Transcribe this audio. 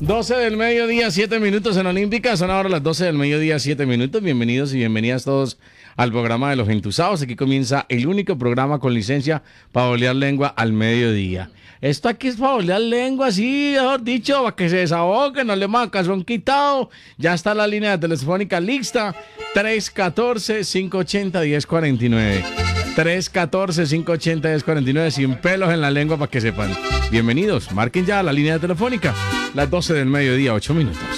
12 del mediodía, 7 minutos en Olímpica. Son ahora las 12 del mediodía, 7 minutos. Bienvenidos y bienvenidas todos al programa de Los Entusados. Aquí comienza el único programa con licencia para bolear lengua al mediodía. Esto aquí es para bolear lengua, así, mejor dicho, para que se desahogue, no le manca, son quitado. Ya está la línea telefónica lista. 314-580-1049. 314-580-1049, sin pelos en la lengua para que sepan. Bienvenidos, marquen ya la línea telefónica, las 12 del mediodía, 8 minutos.